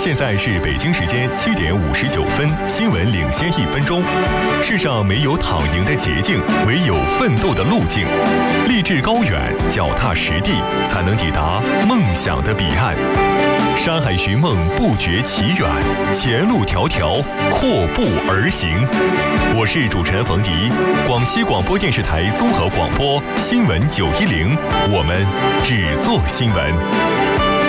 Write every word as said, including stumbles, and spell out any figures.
现在是北京时间七点五十九分，新闻领先一分钟。世上没有躺赢的捷径，唯有奋斗的路径。立志高远，脚踏实地，才能抵达梦想的彼岸。山海寻梦，不觉其远，前路迢迢，阔步而行。我是主持人冯迪，广西广播电视台综合广播新闻九一零，我们只做新闻。